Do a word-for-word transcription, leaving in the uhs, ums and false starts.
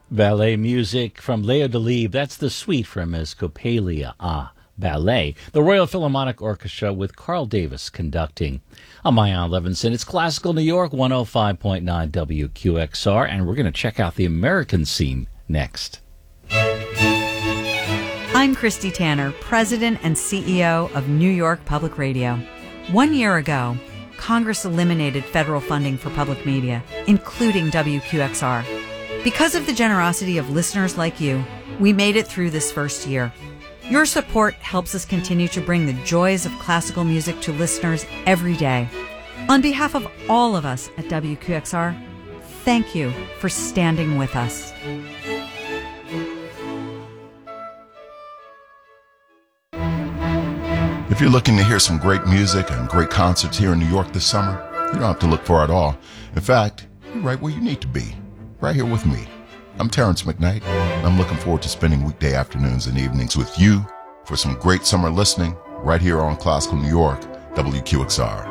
Ballet music from Leo Delibes. That's the suite from Escopelia Ah Ballet. The Royal Philharmonic Orchestra with Carl Davis conducting. I'm Ian Levinson. It's Classical New York, one oh five point nine W Q X R, and we're going to check out the American scene next. I'm Christy Tanner, President and C E O of New York Public Radio. One year ago, Congress eliminated federal funding for public media, including W Q X R. Because of the generosity of listeners like you, we made it through this first year. Your support helps us continue to bring the joys of classical music to listeners every day. On behalf of all of us at W Q X R, thank you for standing with us. If you're looking to hear some great music and great concerts here in New York this summer, you don't have to look far at all. In fact, you're right where you need to be, right here with me. I'm Terrence McKnight, and I'm looking forward to spending weekday afternoons and evenings with you for some great summer listening right here on Classical New York, W Q X R.